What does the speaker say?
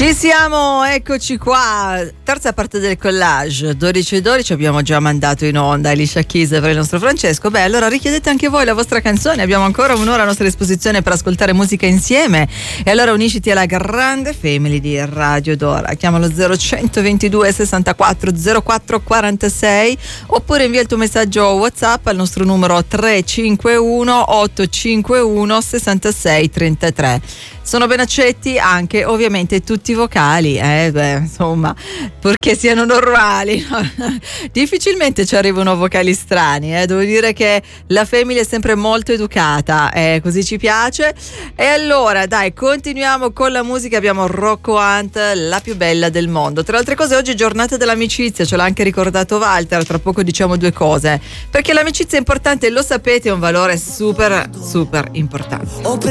Ci siamo, eccoci qua, terza parte del collage, 12:12 abbiamo già mandato in onda Alicia Keys per il nostro Francesco. Beh, allora richiedete anche voi la vostra canzone, abbiamo ancora un'ora a nostra disposizione per ascoltare musica insieme e allora unisciti alla grande family di Radio Dora. Chiamalo 0122 64 04 46 oppure invia il tuo messaggio WhatsApp al nostro numero 351 851 66 33. Sono ben accetti anche ovviamente tutti i vocali, insomma, purché siano normali. Difficilmente ci arrivano vocali strani, devo dire che la famiglia è sempre molto educata, così ci piace. E allora dai, continuiamo con la musica, abbiamo Rocco Hunt, la più bella del mondo. Tra le altre cose oggi è giornata dell'amicizia, ce l'ha anche ricordato Walter, tra poco diciamo due cose, perché l'amicizia è importante, lo sapete, è un valore super super importante.